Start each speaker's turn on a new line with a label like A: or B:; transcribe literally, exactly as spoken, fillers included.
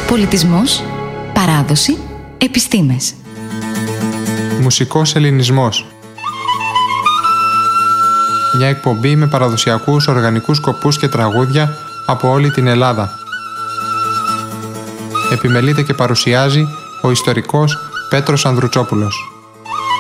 A: Πολιτισμός, παράδοση, επιστήμες.
B: Μουσικός ελληνισμός. Μια εκπομπή με παραδοσιακούς οργανικούς σκοπούς και τραγούδια από όλη την Ελλάδα. Επιμελείται και παρουσιάζει ο ιστορικός Πέτρος Ανδρουτσόπουλος.